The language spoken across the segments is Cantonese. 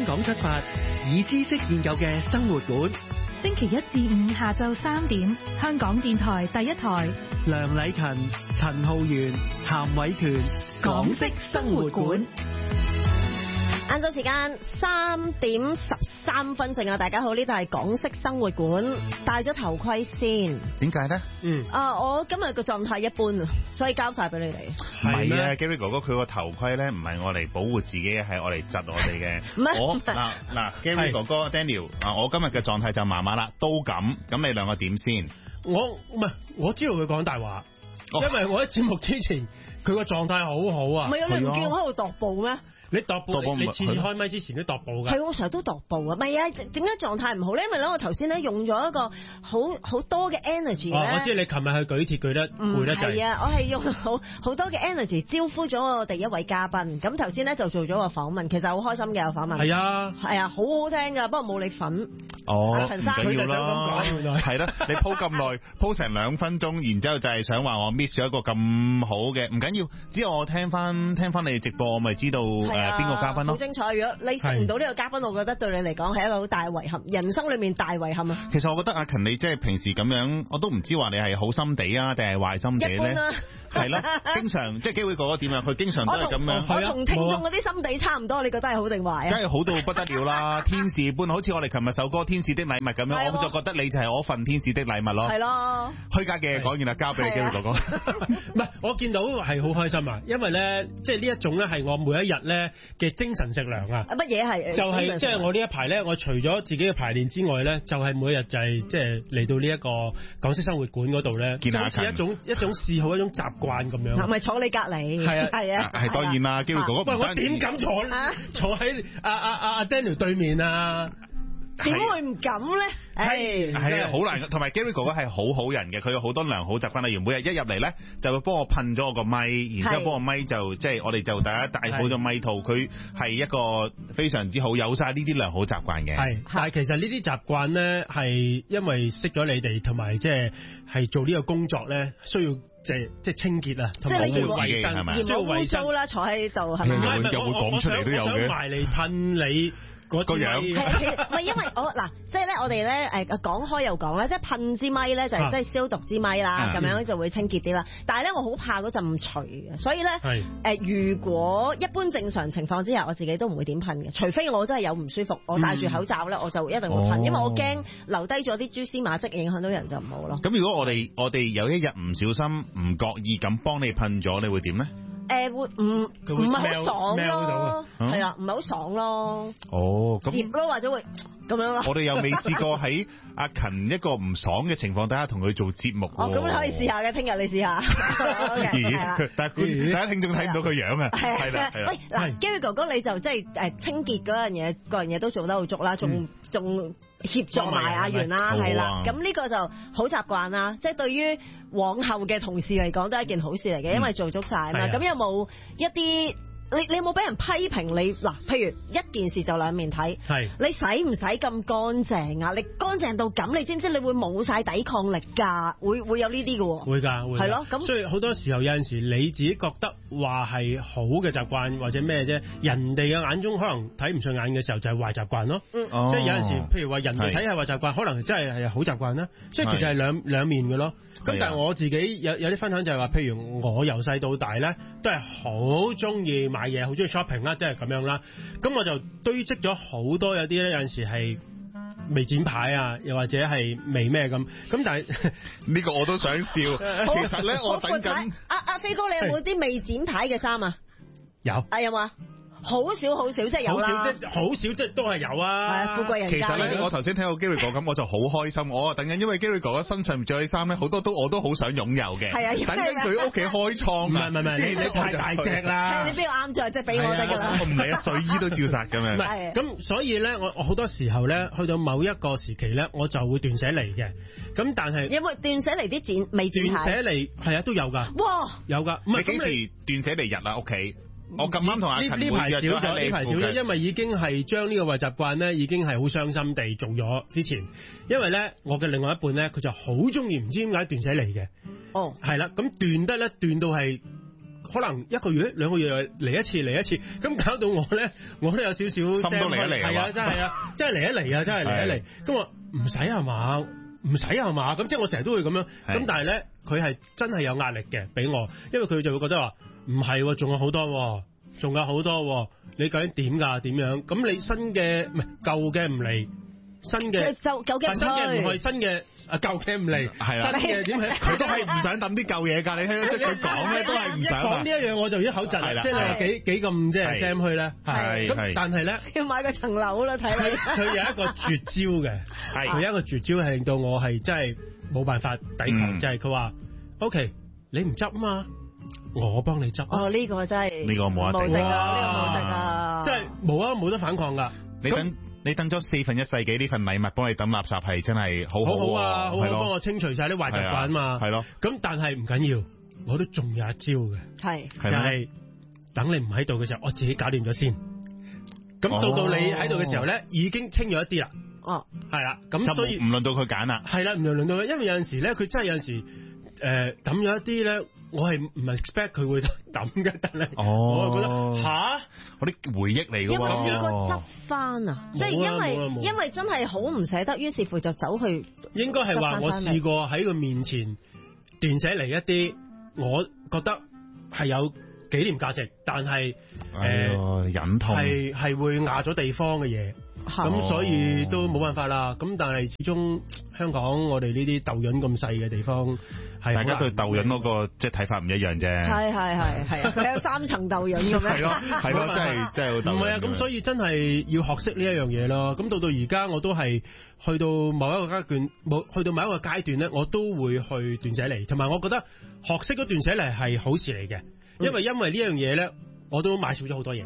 港出發，以知識建構嘅生活館。 星期一至五下晝3點，香港電台第一台。 梁禮勤、陳浩源、譚偉權，港式生活館。 晏晝時間3點13分正啊！大家好，呢度係港式生活館，戴咗頭盔先。 點解咧？ 我今日個狀態一般啊，所以交晒俾你哋。 唔係啊 ，Gary 哥哥佢個頭盔咧，唔係我嚟保護自己嘅，係我嚟窒我哋嘅。 唔係我嗱 Gary 哥哥 Daniel 我今日嘅狀態就麻麻啦，都咁你兩個點先？ 我知道佢講大話，因為我喺節目之前佢個狀態好好啊。 唔係啊，你唔見我喺度踱步咩？ 你踱步，你次次開咪之前都踱步㗎。係， 我成日都踱步啊。唔係啊，點解狀態唔好咧？因為咧，我頭先咧用咗一個好多嘅 energy 咧。 我知你琴日去舉鐵舉得攰得滯。係啊， 我係用好多嘅 energy 招呼咗我第一位嘉賓。咁頭先咧就做咗個訪問，其實好開心嘅訪問。 係啊， 好好聽㗎，不過冇你份。 陳生，唔緊要啦。係啦，你鋪咁耐，鋪成2分鐘，然之後就係想話我 miss 咗一個咁好嘅，唔緊要，只要我聽翻你哋直播，我咪知道邊個嘉賓咯。好精彩！如果你食唔到呢個嘉賓，我覺得對你嚟講係一個好大遺憾，人生裏面大遺憾啊！ 其實我覺得阿勤你即係平時咁樣，我都唔知話你係好心地啊，定係壞心地咧？一般啦，係啦，經常即係機會哥哥點啊？佢經常都係咁樣。 我同聽眾嗰啲心地差唔多，你覺得係好定壞啊？ 梗係好到不得了啦！天使般，好似我哋琴日首歌《天使的禮物》咁樣，我就覺得你就係我份天使的禮物咯。 係咯， 虛假嘅講完啦，交俾你機會哥哥。 唔係，我見到係好開心啊，因為咧，即係呢一種咧係我每一日咧嘅精神食糧啊！ 乜嘢係？就係即係我呢一排咧，我除咗自己嘅排練之外咧，就係每日就係即係嚟到呢一個港式生活館嗰度咧，好似一種嗜好、一種習慣咁樣。 係咪坐你隔離？係啊，係啊， 係當然啦，機會哥哥。 喂，我點敢坐喺阿 Daniel 對面啊？ 點會唔敢咧？ 係啊，好難。同埋 Gary 哥哥係好人嘅，佢有好多良好習慣。例如每日一入嚟咧，就會幫我噴咗我個咪，然之後幫我咪就即係我哋就大家戴好咗咪套。佢係一個非常之好，有晒呢啲良好習慣嘅。 係，但係其實呢啲習慣咧係因為識咗你哋，同埋即係做呢個工作咧，需要即係清潔啊，同埋保護自己係咪？ 需要污糟啦，坐喺度係咪？ 又會講出嚟都有嘅。 我想埋嚟噴你。個樣係因為即係咧，我哋咧講開又講啦，即係噴支咪咧就係即係消毒支咪啦，咁樣就會清潔啲啦。但係咧，我好怕嗰陣除嘅，所以咧如果一般正常情況之下，我自己都唔會點噴嘅，除非我真係有唔舒服，我戴住口罩咧，我就一定會噴，因為我驚留低咗啲蛛絲馬跡，影響到人就唔好咯。 咁如果我哋有一日唔小心唔覺意咁幫你噴咗，你會點咧？ 會唔係好爽咯，係啊，唔係好爽咯。 咁接咯，或者會咁樣咯。 我哋又未試過喺阿勤一個唔爽嘅情況底下同佢做節目。 咁你可以試下嘅，聽日你試下。 但係大家聽眾睇唔到佢樣啊。係啦。 喂，嗱 Gary 哥哥你就即係清潔嗰樣嘢，各樣嘢都做得好足啦，仲協助埋阿源啦，係啦。咁呢個就好習慣啦，即係對於往後嘅同事嚟講都係一件好事嚟嘅，因為做足晒啊嘛。咁有冇一啲你有冇俾人批評你嗱？譬如一件事就兩面睇，你使唔使咁乾淨啊？你乾淨到咁，你知唔知你會冇晒抵抗力㗎？會有呢啲嘅喎。會㗎， 係咯。咁所以好多時候有陣時你自己覺得話係好嘅習慣或者咩啫，人哋嘅眼中可能睇唔順眼嘅時候就係壞習慣咯。即係有陣時，譬如話人哋睇係壞習慣，可能真係好習慣啦。所以其實係兩面嘅咯。咁但係我自己有啲分享就係話，譬如我由細到大咧，都係好中意買嘢，好中意 shopping 啦，即係咁樣啦。咁我就堆積咗好多有啲咧，有陣時係未剪牌啊，又或者係未咩咁。咁但係呢個我都想笑。其實咧，我等緊阿飛哥，你有冇啲未剪牌嘅衫啊？ 有。 有冇啊？好少，即係有啦。 好少即係都係有啊。 富貴人家。 其實咧，我頭先聽到 Gary 哥咁，我就好開心。我等緊，因為 Gary 哥身上着啲衫咧，好多我都好想擁有嘅。係啊，等緊佢屋企開倉。唔係，你太大隻啦。 你邊度啱着，即係俾我得㗎啦。 我唔理啊，睡衣都照殺咁樣。 唔係，咁所以咧，我好多時候咧，去到某一個時期咧，我就會斷捨離嘅。咁但係有冇斷捨離啲未剪牌？ 斷捨離係啊，都有㗎。哇，有㗎。 你幾時斷捨離日啊？屋企？我咁啱同阿勤呢排少咗，因為已經係將呢個壞習慣咧，已經係好傷心地做咗之前。因為咧，我嘅另外一半咧，佢就好中意唔知點解斷捨離嘅。係啦，咁斷得咧，斷到係可能1個月2個月嚟一次，咁搞到我咧，我都有少少心都嚟一嚟， 係啊，真係啊，真係嚟一嚟啊，真係嚟一嚟。咁我唔使係嘛？唔使係嘛？咁即係我成日都會咁樣。咁但係咧，佢係真係有壓力嘅，俾我，因為佢就會覺得話唔係，仲有好多，仲有好多。你究竟點㗎？點樣？咁你新嘅唔係舊嘅唔嚟。新嘅舊嘅唔去，新嘅舊嘅唔嚟， 係啊， 新嘅點係佢都係唔想抌啲舊嘢㗎，你聽得出佢講咧都係唔想。 講呢一樣我就一口窒啦，即係你話幾咁即係 Sam 去咧，係咁，但係咧要買個層樓啦，睇你。 佢有一個絕招嘅，佢有一個絕招係令到我係真係冇辦法抵抗，就係佢話 OK， 你唔執啊嘛，我幫你執。 哦，呢個真係呢個冇得頂啊，呢個冇得啊， 即係冇得反抗㗎。 你等咗1/4世紀呢份禮物幫你抌垃圾係真係好好啊，好幫我清除晒啲壞習慣啊嘛。 係咯。 咁但係唔緊要，我都仲有一招嘅。 係。 就係等你唔喺度嘅時候，我自己搞掂咗先。咁到你喺度嘅時候咧，已經清咗一啲啦。 哦。 係啦。咁所以唔輪到佢揀啦。 係啦，唔輪到佢，因為有陣時咧，佢真係有陣時抌咗一啲咧。我係唔 expect 佢會抌嘅，但係我係覺得吓， 我啲回憶嚟嘅喎。 有冇試過執翻啊？即係因為真係好唔捨得，於是乎就走去。 應該係話我試過喺佢面前斷捨離一啲，我覺得係有紀念價值，但係忍痛係會壓咗地方嘅嘢。咁所以都冇辦法啦。咁但係始終香港我哋呢啲豆潤咁細嘅地方，係大家對豆潤嗰個即係睇法唔一樣啫。 係啊，佢有3層豆潤咁樣。係咯， 真係好豆潤。 唔係啊，咁所以真係要學識呢一樣嘢咯。咁到而家我都係去到某一個階段咧，我都會去斷捨離。同埋我覺得學識咗斷捨離係好事嚟嘅，因為呢樣嘢咧，我都買少咗好多嘢。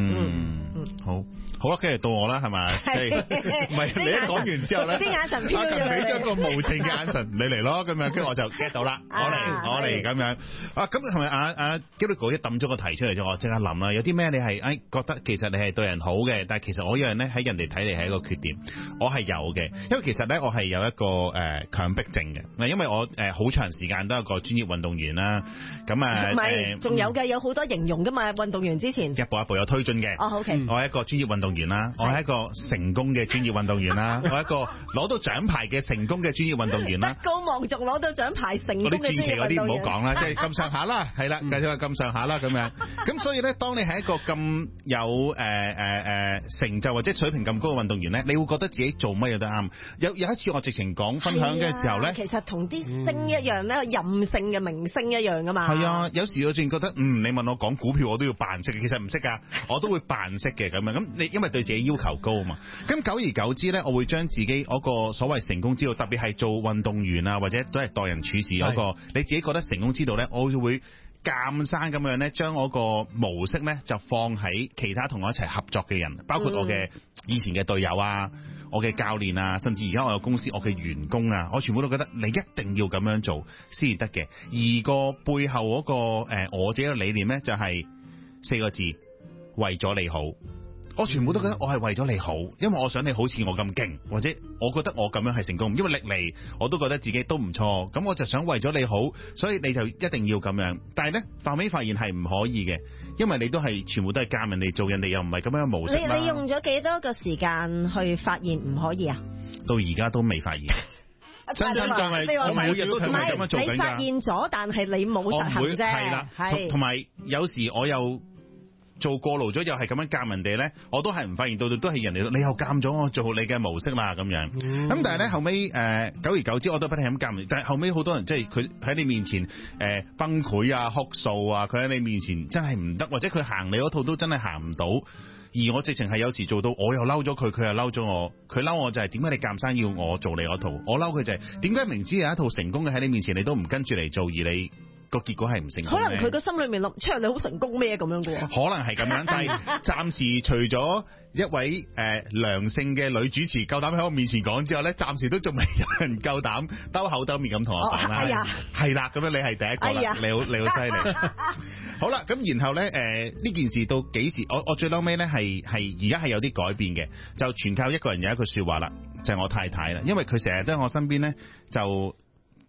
好啦，跟住到我啦，係咪？唔係你一講完之後咧， 啲眼神飄咗俾咗個無情嘅眼神，你嚟咯，咁樣，跟住我就 get 到啦，我嚟咁樣。咁係咪阿 Gilligo 一抌咗個題出嚟咗，我即刻諗啦。有啲咩你係覺得其實你係對人好嘅，但係其實我一樣咧喺人哋睇嚟係一個缺點，我係有嘅。因為其實咧我係有一個強迫症嘅。嗱，因為我好長時間都係個專業運動員啦。咁唔係，仲有嘅，有好多形容㗎嘛。運動員之前一步一步有推進嘅。 OK。 我係一個專業運動員啦，我係一個成功嘅專業運動員啦，我係一個攞到獎牌嘅成功嘅專業運動員啦。 德高望重攞到獎牌成功嘅專業運動員。嗰啲傳奇嗰啲唔好講啦，即係咁上下啦，係啦，繼續係咁上下啦咁樣。咁所以咧，當你係一個咁有成就或者水平咁高嘅運動員咧，你會覺得自己做乜嘢都啱。有一次我直情講分享嘅時候咧，其實同啲星一樣咧，任性嘅明星一樣噶嘛。 係啊，有時我仲覺得你問我講股票我都要扮識，其實唔識㗎，我都會扮識嘅咁樣。咁你因為對自己要求高啊嘛，咁久而久之咧，我會將自己嗰個所謂成功之道，特別係做運動員啊，或者都係待人處事嗰個，你自己覺得成功之道咧，我就會鑑生咁樣咧，將嗰個模式咧就放喺其他同我一齊合作嘅人，包括我嘅以前嘅隊友啊，我嘅教練啊，甚至而家我有公司我嘅員工啊，我全部都覺得你一定要咁樣做先至得嘅。而個背後嗰個我自己嘅理念咧，就係4個字：為咗你好。我全部都覺得我係為咗你好，因為我想你好似我咁勁，或者我覺得我咁樣係成功，因為歷嚟我都覺得自己都唔錯，咁我就想為咗你好，所以你就一定要咁樣。但係咧，後尾發現係唔可以嘅，因為你都係全部都係教人哋做，人哋又唔係咁樣嘅模式啦。 你用咗幾多個時間去發現唔可以啊？ 到而家都未發現。真真就係我每日都咁樣做緊㗎。 你發現咗，但係你冇實行啫。 係啦，同埋有時我又做過勞咗，又係咁樣教人哋咧，我都係唔發現到，都係人哋你又監咗我做你嘅模式啦咁樣。咁但係咧後尾久而久之，我都不停咁教人。但係後尾好多人即係佢喺你面前崩潰啊、哭訴啊，佢喺你面前真係唔得，或者佢行你嗰套都真係行唔到。而我直情係有時做到，我又嬲咗佢，佢又嬲咗我。佢嬲我就係點解你鑑生要我做你嗰套？我嬲佢就係點解明知有一套成功嘅喺你面前，你都唔跟住嚟做，而你個結果係唔成功。 可能佢個心裏面諗，出嚟你好成功咩咁樣嘅喎？ 可能係咁樣，但係暫時除咗一位良性嘅女主持夠膽喺我面前講之後咧，暫時都仲未有人夠膽兜口兜面咁同我講啦。係啦，咁樣你係第一個啦，你好犀利。好啦，咁然後咧呢件事到幾時？我最嬲尾咧係而家係有啲改變嘅，就全靠一個人有一句説話啦，就係我太太啦，因為佢成日都喺我身邊咧就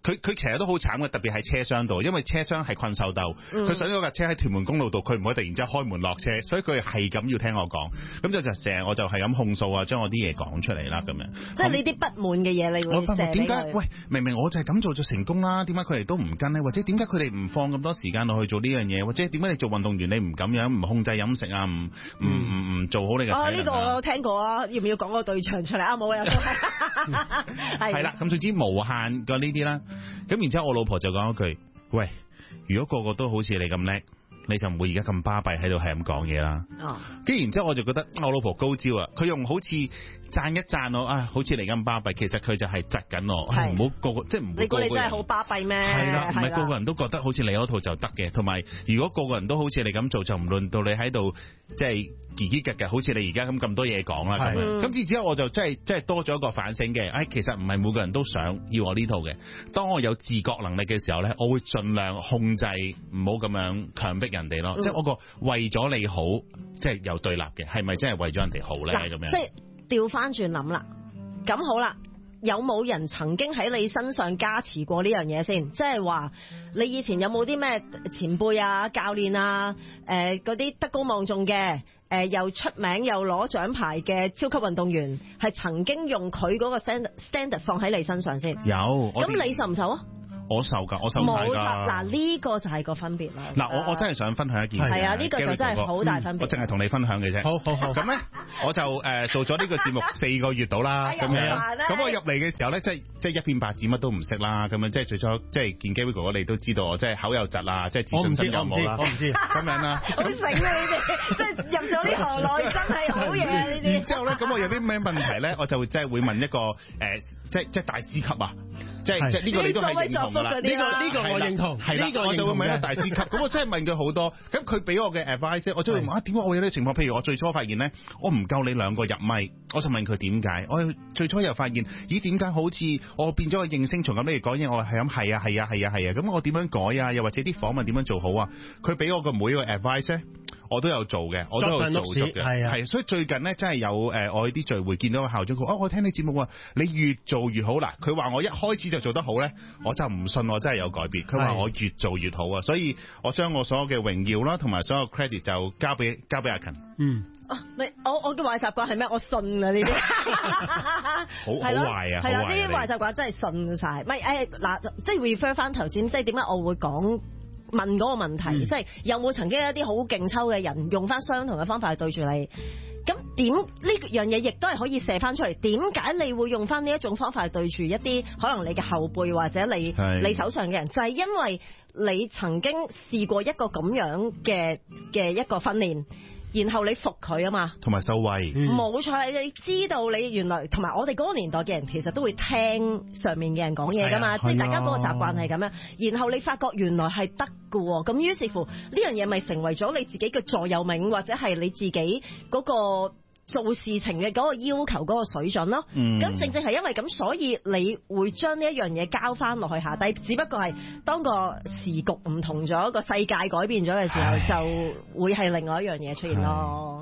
佢其實都好慘嘅，特別係車廂度，因為車廂係困獸鬥。佢上咗架車喺屯門公路度，佢唔可以突然之間開門落車，所以佢係咁要聽我講。咁就成日我就係咁控訴啊，將我啲嘢講出嚟啦咁樣。 即係你啲不滿嘅嘢，你會射俾佢。 點解？喂，明明我就係咁做就成功啦，點解佢哋都唔跟呢？或者點解佢哋唔放咁多時間落去做呢樣嘢？或者點解你做運動員你唔咁樣，唔控制飲食啊，唔做好你嘅體能啊？ 呢個我有聽過啊，要唔要講個對象出嚟啊？冇啊， 係啦，咁總之無限嘅呢啲啦。咁然之後我老婆就講一句：喂，如果個個都好似你咁叻，你就唔會而家咁巴閉喺度係咁講嘢啦。跟然之後我就覺得我老婆高招啊！佢用好似讚一讚我啊，好似你咁巴閉，其實佢就係窒緊我，唔好個個即係唔會。你估你真係好巴閉咩？ 係啦，唔係個個人都覺得好似你嗰套就得嘅，同埋如果個個人都好似你咁做，就唔論到你喺度即係嘰嘰格格，好似你而家咁多嘢講啦咁樣。咁之後我就真係多咗一個反省嘅。其實唔係每個人都想要我呢套嘅。當我有自覺能力嘅時候咧，我會盡量控制，唔好咁樣強迫人哋咯。即係我個為咗你好，即係有對立嘅，係咪真係為咗人哋好咧？咁樣。即係調翻轉諗啦，咁好啦，有冇人曾經喺你身上加持過呢樣嘢先？即係話你以前有冇啲咩前輩啊、教練啊、嗰啲德高望重嘅又出名又攞獎牌嘅超級運動員，係曾經用佢嗰個 standard 放喺你身上先？ 有， 咁你受唔受啊？ 我受㗎，我受曬㗎。 嗱，呢個就係個分別啦。 嗱，我真係想分享一件事。 係啊，呢個就真係好大分別。 我淨係同你分享嘅啫。好。咁咧，我就做咗呢個節目4個月到啦。咁樣。咁我入嚟嘅時候咧，即係一片白紙，乜都唔識啦。咁樣即係最初即係見 Gary 哥哥，你都知道我即係口有窒啊，即係自信心有冇啦。 我唔知。咁樣啦。 好醒啊！你哋即係入咗呢行內，真係好嘢啊！呢啲。 然之後咧，咁我有啲咩問題咧，我就即係會問一個即係大師級啊。即係呢個你都係認同㗎啦， 呢個我認同， 係啦，我就會問一個大師級，咁我真係問佢好多，咁佢俾我嘅 advice，我就會問點解我有呢個情況？譬如我最初發現咧，我唔夠你2個入咪，我就問佢點解？我最初又發現，咦點解好似我變咗個應聲蟲咁？你哋講嘢，我係咁係啊，咁我點樣改啊？又或者啲訪問點樣做好啊？佢俾我嘅每一個 advice 咧，我都有做嘅，我都有做足嘅，係，所以最近咧真係有我啲聚會見到個校長佢，我聽你節目啊，你越做越好嗱。佢話我一開始就做得好咧，我就唔信我真係有改變。佢話我越做越好啊，所以我將我所有嘅榮耀啦，同埋所有 credit 就交俾阿勤。 我嘅壞習慣係咩？我信啊呢啲， 好壞啊， 係啦，呢啲壞習慣真係信晒。唔係嗱，即係 refer 翻頭先，即係點解我會問嗰個問題，即係有冇曾經一啲好勁抽嘅人用翻相同嘅方法去對住你？咁點呢樣嘢亦都係可以射翻出嚟？點解你會用翻呢一種方法去對住一啲可能你嘅後輩或者你手上嘅人？就係因為你曾經試過一個咁樣嘅一個訓練。然後你服佢啊嘛，同埋受惠， 冇錯。你知道你原來同埋我哋嗰個年代嘅人，其實都會聽上面嘅人講嘢噶嘛，即係大家嗰個習慣係咁樣。然後你發覺原來係得㗎喎，咁於是乎呢樣嘢咪成為咗你自己嘅座右銘，或者係你自己嗰個做事情嘅嗰個要求嗰個水準咯。咁正正係因為咁，所以你會將呢一樣嘢交翻落去下低，只不過係當個時局唔同咗，個世界改變咗嘅時候，就會係另外一樣嘢出現咯。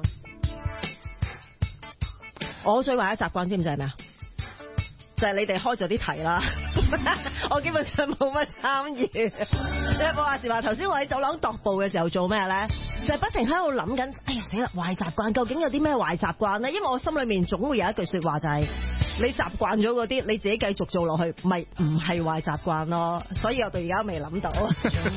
我最壞嘅習慣知唔知係咩啊？就係你哋開咗啲題啦，我基本上冇乜參與。你有冇話時話頭先我喺走廊踱步嘅時候做咩咧？就係不停喺度諗緊，哎呀死啦！壞習慣究竟有啲咩壞習慣咧？因為我心裏面總會有一句説話就係，你習慣咗嗰啲，你自己繼續做落去，咪唔係壞習慣咯。所以我到而家未諗到。